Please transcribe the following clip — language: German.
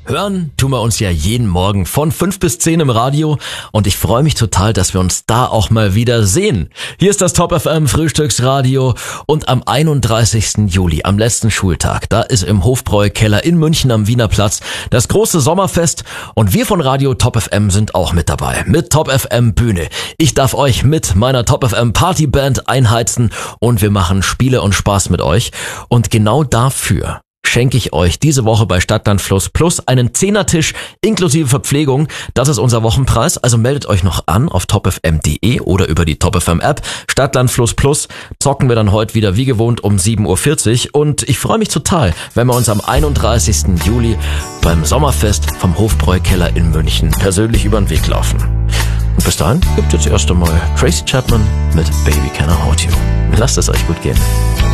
Hören tun wir uns ja jeden Morgen von 5 bis 10 im Radio und ich freue mich total, dass wir uns da auch mal wieder sehen. Hier ist das Top FM Frühstücksradio und am 31. Juli, am letzten Schultag, da ist im Hofbräu-Keller in München am Wiener Platz das große Sommerfest und wir von Radio Top FM sind auch mit dabei, mit Top FM Bühne. Ich darf euch mit meiner Top FM Partyband einheizen und wir machen Spiele und Spaß mit euch und genau dafür schenke ich euch diese Woche bei Stadtland Fluss Plus einen 10er-Tisch inklusive Verpflegung. Das ist unser Wochenpreis. Also meldet euch noch an auf topfm.de oder über die Top FM App. Stadtland Fluss Plus zocken wir dann heute wieder wie gewohnt um 7.40 Uhr. Und ich freue mich total, wenn wir uns am 31. Juli beim Sommerfest vom Hofbräu-Keller in München persönlich über den Weg laufen. Und bis dahin gibt es jetzt erst einmal Tracy Chapman mit Baby Can I Hold You. Lasst es euch gut gehen.